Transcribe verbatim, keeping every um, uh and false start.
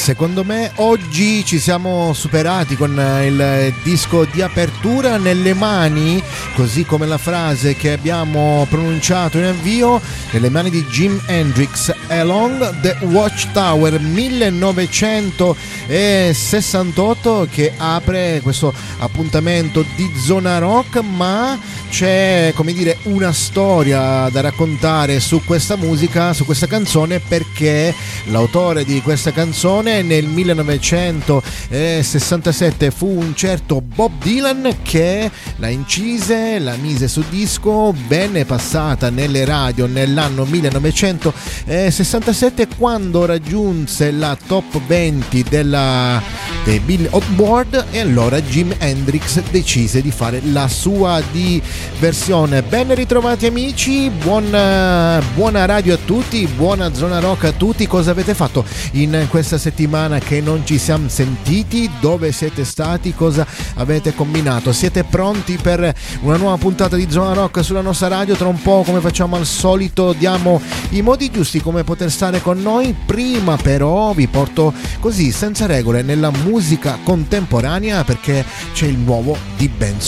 secondo me oggi ci siamo superati con il disco di apertura nelle mani, così come la frase che abbiamo pronunciato in avvio, nelle mani di Jimi Hendrix, Along the Watchtower millenovecentosessantotto, che apre questo appuntamento di Zona Rock. Ma c'è, come dire, una storia da raccontare su questa musica, su questa canzone, perché l'autore di questa canzone nel millenovecentosessantasette fu un certo Bob Dylan, che la incise, la mise su disco, venne passata nelle radio nell'anno millenovecentosessantasette, quando raggiunse la top venti della dei Billboard, e allora Jimi Hendrix decise di fare la sua di versione. Ben ritrovati amici, buona, buona radio a tutti, buona Zona Rock a tutti. Cosa avete fatto in questa settimana che non ci siamo sentiti? Dove siete stati? Cosa avete combinato? Siete pronti per una nuova puntata di Zona Rock sulla nostra radio? Tra un po', come facciamo al solito, diamo i modi giusti come poter stare con noi. Prima però vi porto così senza regole nella musica contemporanea, perché c'è il nuovo di Benson.